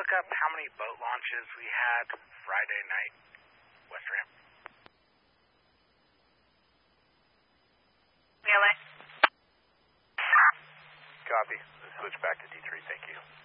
look up how many boat launches we had Friday night, West Ram? LA. Copy. Switch back to D3. Thank you.